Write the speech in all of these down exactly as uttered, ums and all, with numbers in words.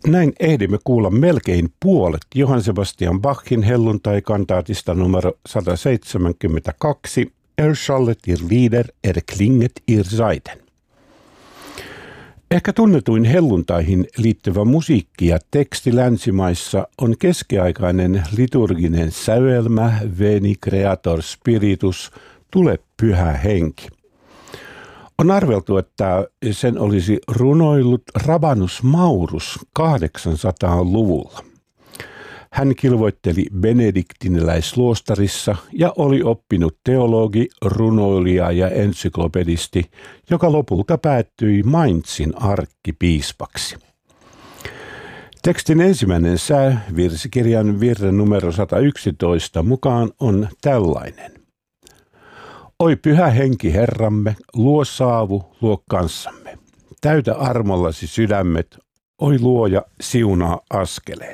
Näin ehdimme kuulla melkein puolet Johann Sebastian Bachin helluntai-kantaatista numero sata seitsemänkymmentäkaksi, Er schallet ihr Lieder, er klinget ihr Saiten. Ehkä tunnetuin helluntaihin liittyvä musiikki ja teksti länsimaissa on keskiaikainen liturginen sävelmä Veni Creator Spiritus, tule pyhä henki. On arveltu, että sen olisi runoillut Rabanus Maurus kahdeksansataaluvulla. Hän kilvoitteli benediktiniläisluostarissa ja oli oppinut teologi, runoilija ja ensyklopedisti, joka lopulta päättyi Mainzin arkkipiispaksi. Tekstin ensimmäinen sää virsikirjan virren numero sata yksitoista mukaan on tällainen. Oi pyhä henki Herramme, luo saavu, luo kanssamme. Täytä armollasi sydämet, oi luoja, siunaa askeleet.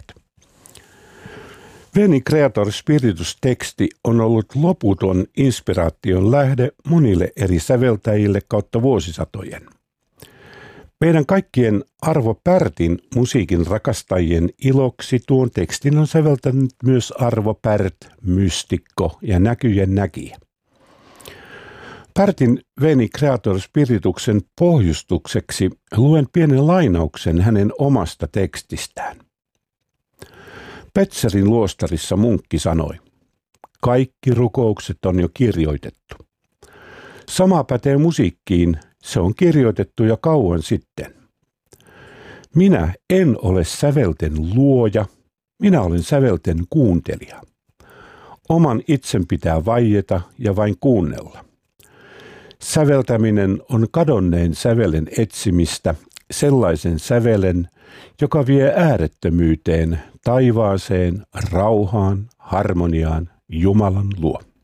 Veni Creator Spiritus-teksti on ollut loputon inspiraation lähde monille eri säveltäjille kautta vuosisatojen. Meidän kaikkien Arvo Pärtin musiikin rakastajien iloksi tuon tekstin on säveltänyt myös Arvo Pärt, mystikko ja näkyjen näkijä. Pärtin Veni Creator Spirituksen pohjustukseksi luen pienen lainauksen hänen omasta tekstistään. Petzerin luostarissa munkki sanoi, kaikki rukoukset on jo kirjoitettu. Sama pätee musiikkiin, se on kirjoitettu jo kauan sitten. Minä en ole sävelten luoja, minä olen sävelten kuuntelija. Oman itsen pitää vaieta ja vain kuunnella. Säveltäminen on kadonneen sävelen etsimistä, sellaisen sävelen, joka vie äärettömyyteen, taivaaseen, rauhaan, harmoniaan, Jumalan luo.